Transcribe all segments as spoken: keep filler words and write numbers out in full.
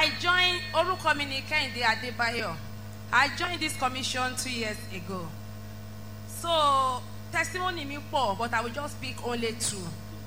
I joined orúkọ mi ni Kẹ́hìndé Adébáyọ̀. I joined this commission two years ago. So testimony mi pọ̀, but I will just pick only two.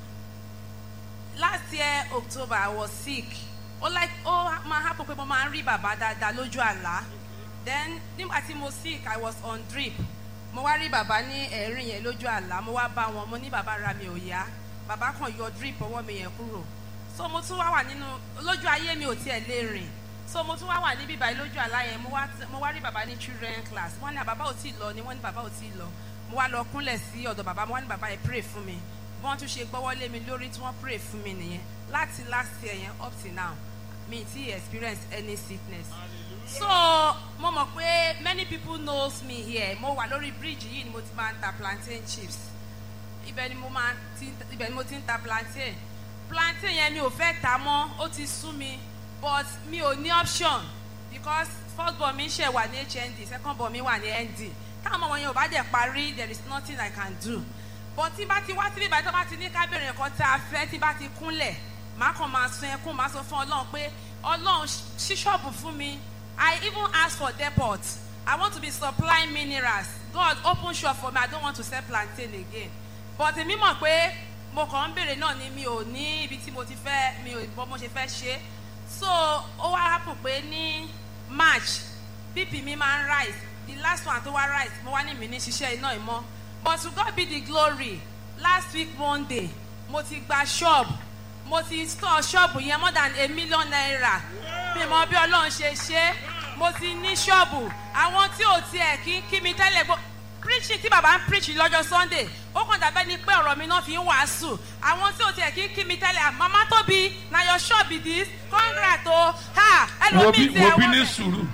Last year October I was sick. Oh like oh máa happen pé mo máa ń rí bàbá dáadáa lójú àlá. Then nígbà tí mo sick I was on drip. Mo wá rí bàbá ní ẹ̀rín yẹn lójú àlá. Mo wá bá wọn, mo ní bàbá ra mi ò yá. Bàbá kan yọ drip ọwọ́ mi yẹn kúrò. So mo tún wá wà nínú lójú ayé mi ò tiẹ̀ lè rìn. So mo tún wá wà níbí báyìí lójú àlá yẹn. Mo wá mo wá rí bàbá ní children class. Wọ́n ní bàbá ò tí ì lọ ni wọ́n ní bàbá ò tí ì lọ. Mo wá lọ kúnlẹ̀ sí ọ̀dọ̀ bàbá. Mo wá ní bàbá yẹn pray fún mi. Wọ́n tún ṣe gbọ́wọ́ lé mi lórí tí wọ́n pray fún mi nìyẹn. Láti last year yẹn up till now, mi ti experience any sickness. So mo mọ̀ pé many people knows me here. Mo wà lórí bridge yìí ni mo ti máa ń ta plantain chips. Ibẹ̀ ni mo máa ti ibẹ̀ ni mo ti ń ta plantain. Plantain yẹn mi ò fẹ́ ta mọ́, ó ti sú mi, but mi ò ní option because first born mi ṣe wà ní H N D, second born mi wà ní N D. Táwọn ọmọ yẹn ò bá dẹ̀ parí, there is nothing I can do. But tí bá ti wá síbí ìbàdàn bá ti ní kábẹ̀rẹ̀ nǹkan tí a fẹ́ tí bá ti kúnlẹ̀, màá kàn máa sun ẹkún, màá sọ fún Ọlọ́run pé Ọlọ́run ṣí ṣọ́ọ̀bù fún mi. I even ask for depot. I want to be supplying minerals. God open shop for me. I don't want to sell plantain again. But èmi mọ̀ pé mo kàn ń bèrè náà ni mi ò ní ibi tí mo ti fẹ́ mi ò bọ́ mo ṣe fẹ́ ṣe. So ó wá happen pé ní March B P mi máa ń rise. The last one tó wá rise mo wá ní mi ní ṣiṣẹ́ iná ìmọ̀. But to God be the glory. Last week Monday mo ti gba shop. Mo ti store shop yẹn more than a million naira. Mi mọ bí Ọlọ́run ṣe ṣe. Mo ti ní shop. Àwọn tí ò tiẹ̀ kí kí mi tẹ́lẹ̀ gbọ́. Preaching tí bàbá ń preach lọ́jọ́ Sunday. Ó kàn dàbẹ́ ni pé ọ̀rọ̀ mi náà fi ń wàásù. Àwọn tí ò tiẹ̀ kí kí mi tẹ́lẹ̀. Mama Tobi, na your shop be this. Congrats o. Ha! Ẹlòmíì ti ẹ̀ wọ́n. Wo bí ní sùúrù.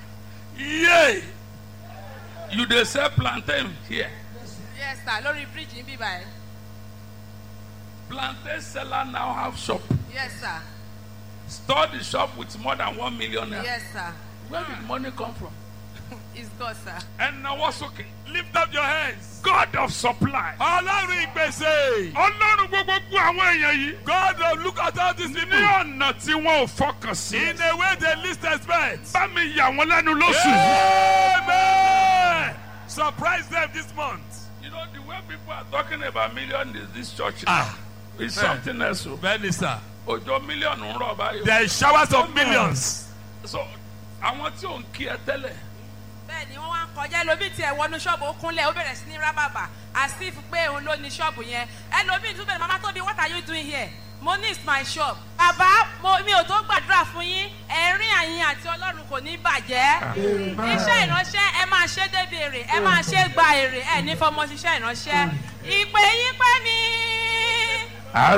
Yay! You dey sell plantain here. Yes sir, lórí bridge ń bí báyìí. Plantain seller now have shop. Yes sir. Store the shop with more than one million naira. Yes sir. Where did money come from? It's God sir. And now what's okay? Lift up your hands. God of supply. Ọlọ́run ìgbésẹ̀. Ọlọ́run gbogbo àwọn èèyàn yìí. God of look at all these people. Ní ọ̀nà tí wọ́n ò fọkàn sí. In a way they least expect. Bá mi yà wọ́n lẹ́nu lóṣù. Amen. Surprise them this month. You know the way people are talking about million is this church. Ah. It's something else. Bẹ́ẹ̀ni sir. Òjò mílíọ̀nù ń rọ̀ báyìí. There is showers of millions. So àwọn tí ò ń kí ẹ tẹ́lẹ̀. Bẹ́ẹ̀ni wọ́n wá ń kọjá ẹlòmíì tí ẹ wọnú ṣọ́ọ̀bù ó kúnlẹ̀ ó bẹ̀rẹ̀ sí ní rábàbà as if pé òun ló ní ṣọ́ọ̀bù yẹn. Ẹlòmíì tún bẹ̀rẹ̀ Mama Tobi, what are you doing here? Mo ní it's my shop. Bàbá mo mi ò tó gbàdúrà fún yín ẹ̀rín àyìn àti Ọlọ́run kò ní bàjẹ́. Iṣẹ́ ìránṣẹ́ ẹ máa ṣe débi èrè ẹ máa ṣe gba èrè ẹ ní fọmọ ṣiṣẹ́ ìránṣẹ́. Ìpè yín pẹ́ mi.